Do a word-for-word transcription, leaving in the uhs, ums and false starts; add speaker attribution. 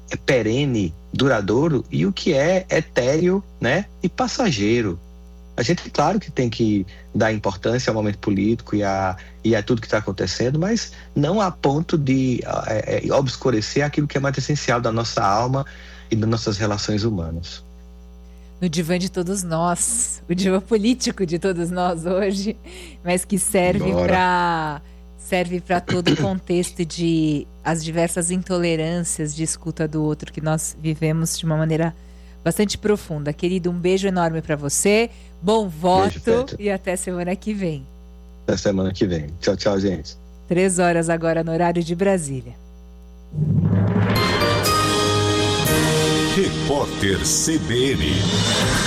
Speaker 1: é perene, duradouro, e o que é etéreo, né, e passageiro. A gente, claro que tem que dar importância ao momento político e a, e a tudo que está acontecendo, mas não a ponto de é, é, obscurecer aquilo que é mais essencial da nossa alma e das nossas relações humanas.
Speaker 2: No divã de todos nós, o divã político de todos nós hoje, mas que serve para serve para todo o contexto de as diversas intolerâncias de escuta do outro que nós vivemos de uma maneira bastante profunda. Querido, um beijo enorme para você, bom voto beijo, e até semana que vem.
Speaker 1: Até semana que vem. Tchau, tchau, gente.
Speaker 2: Três horas agora no horário de Brasília.
Speaker 3: Repórter C B N.